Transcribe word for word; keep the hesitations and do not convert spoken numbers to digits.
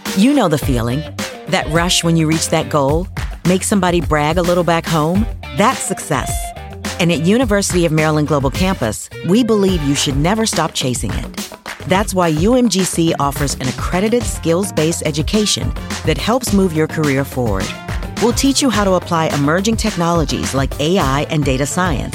You know the feeling. That rush when you reach that goal? Make somebody brag a little back home? That's success. And at University of Maryland Global Campus, we believe you should never stop chasing it. That's why U M G C offers an accredited skills-based education that helps move your career forward. We'll teach you how to apply emerging technologies like A I and data science